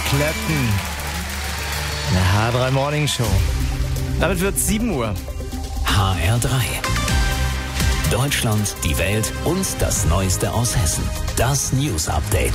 Clapton. Eine H3 Morning Show. Damit wird 7 Uhr. HR3. Deutschland, die Welt und das Neueste aus Hessen. Das News Update.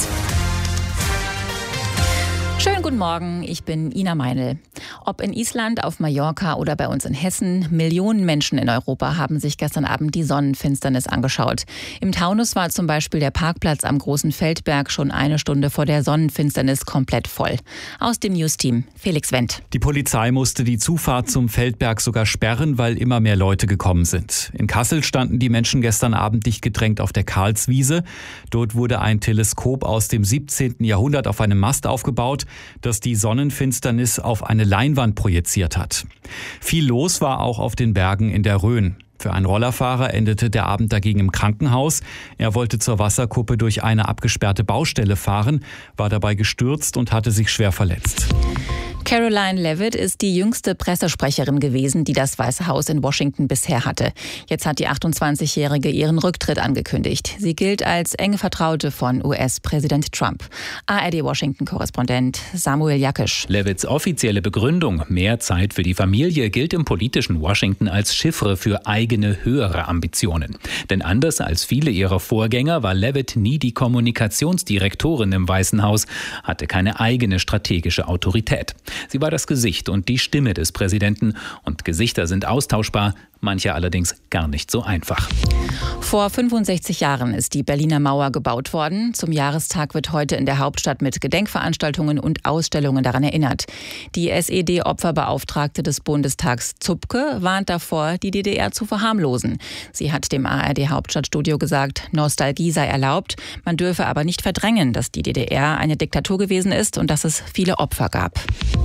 Schönen guten Morgen, ich bin Ina Meinl. Ob in Island, auf Mallorca oder bei uns in Hessen, Millionen Menschen in Europa haben sich gestern Abend die Sonnenfinsternis angeschaut. Im Taunus war zum Beispiel der Parkplatz am Großen Feldberg schon eine Stunde vor der Sonnenfinsternis komplett voll. Aus dem News-Team Felix Wendt. Die Polizei musste die Zufahrt zum Feldberg sogar sperren, weil immer mehr Leute gekommen sind. In Kassel standen die Menschen gestern Abend dicht gedrängt auf der Karlswiese. Dort wurde ein Teleskop aus dem 17. Jahrhundert auf einem Mast aufgebaut, das die Sonnenfinsternis auf eine Leinwand projiziert hat. Viel los war auch auf den Bergen in der Rhön. Für einen Rollerfahrer endete der Abend dagegen im Krankenhaus. Er wollte zur Wasserkuppe durch eine abgesperrte Baustelle fahren, war dabei gestürzt und hatte sich schwer verletzt. Caroline Leavitt ist die jüngste Pressesprecherin gewesen, die das Weiße Haus in Washington bisher hatte. Jetzt hat die 28-Jährige ihren Rücktritt angekündigt. Sie gilt als enge Vertraute von US-Präsident Trump. ARD-Washington-Korrespondent Samuel Jakisch. Leavitts offizielle Begründung, mehr Zeit für die Familie, gilt im politischen Washington als Chiffre für eigene höhere Ambitionen. Denn anders als viele ihrer Vorgänger war Leavitt nie die Kommunikationsdirektorin im Weißen Haus, hatte keine eigene strategische Autorität. Sie war das Gesicht und die Stimme des Präsidenten. Und Gesichter sind austauschbar, manche allerdings gar nicht so einfach. Vor 65 Jahren ist die Berliner Mauer gebaut worden. Zum Jahrestag wird heute in der Hauptstadt mit Gedenkveranstaltungen und Ausstellungen daran erinnert. Die SED-Opferbeauftragte des Bundestags Zupke warnt davor, die DDR zu verharmlosen. Sie hat dem ARD-Hauptstadtstudio gesagt, Nostalgie sei erlaubt, man dürfe aber nicht verdrängen, dass die DDR eine Diktatur gewesen ist und dass es viele Opfer gab.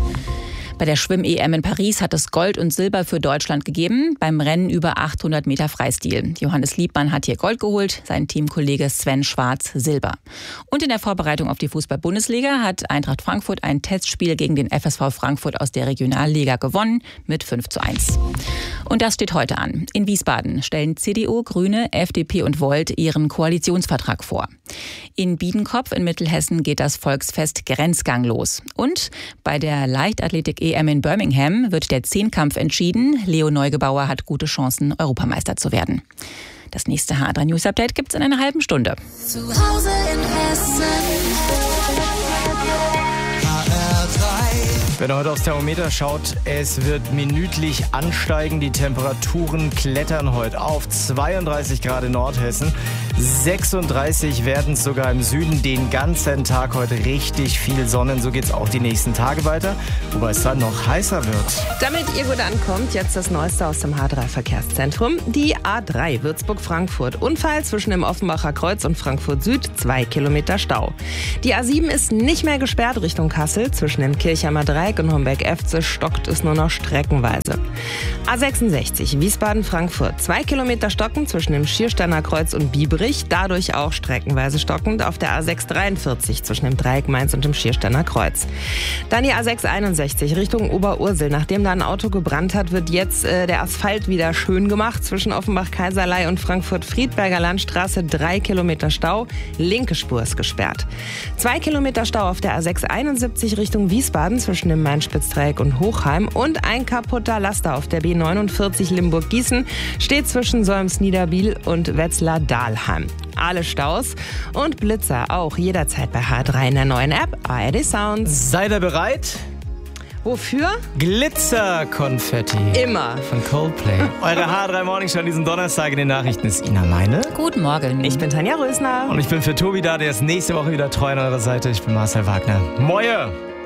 Bei der Schwimm-EM in Paris hat es Gold und Silber für Deutschland gegeben, beim Rennen über 800 Meter Freistil. Johannes Liebmann hat hier Gold geholt, sein Teamkollege Sven Schwarz Silber. Und in der Vorbereitung auf die Fußball-Bundesliga hat Eintracht Frankfurt ein Testspiel gegen den FSV Frankfurt aus der Regionalliga gewonnen mit 5:1. Und das steht heute an. In Wiesbaden stellen CDU, Grüne, FDP und Volt ihren Koalitionsvertrag vor. In Biedenkopf in Mittelhessen geht das Volksfest Grenzgang los. Und bei der Leichtathletik-EM in Birmingham wird der Zehnkampf entschieden. Leo Neugebauer hat gute Chancen, Europameister zu werden. Das nächste HR3 News Update gibt's in einer halben Stunde. Zu Hause in Hessen. Wenn ihr heute aufs Thermometer schaut, es wird minütlich ansteigen. Die Temperaturen klettern heute auf 32 Grad in Nordhessen. 36 werden es sogar im Süden. Den ganzen Tag heute richtig viel Sonne. So geht es auch die nächsten Tage weiter, wobei es dann noch heißer wird. Damit ihr gut ankommt, jetzt das Neueste aus dem H3-Verkehrszentrum. Die A3 Würzburg-Frankfurt. Unfall zwischen dem Offenbacher Kreuz und Frankfurt Süd. 2 Kilometer Stau. Die A7 ist nicht mehr gesperrt Richtung Kassel. Zwischen dem Kirchheimer Dreieck und Homberg-Efze stockt es nur noch streckenweise. A66 Wiesbaden-Frankfurt. 2 Kilometer stocken zwischen dem Schiersteiner Kreuz und Biebrich. Dadurch auch streckenweise stockend auf der A643 zwischen dem Dreieck Mainz und dem Schiersteiner Kreuz. Dann die A661 Richtung Oberursel. Nachdem da ein Auto gebrannt hat, wird jetzt der Asphalt wieder schön gemacht. Zwischen Offenbach-Kaiserlei und Frankfurt-Friedberger Landstraße 3 Kilometer Stau. Linke Spur ist gesperrt. 2 Kilometer Stau auf der A671 Richtung Wiesbaden zwischen dem Main-Spitz-Dreieck und Hochheim. Und ein kaputter Laster auf der B49 Limburg-Gießen steht zwischen Solms-Niederbiel und Wetzlar-Dahlheim. Alle Staus und Blitzer auch jederzeit bei H3 in der neuen App ARD Sounds. Seid ihr bereit? Wofür? Glitzerkonfetti. Immer. Von Coldplay. Eure H3 Morning Show an diesem Donnerstag in den Nachrichten ist Ina Meinl. Guten Morgen. Ich bin Tanja Rösner. Und ich bin für Tobi da, der ist nächste Woche wieder treu an eurer Seite. Ich bin Marcel Wagner. Moje!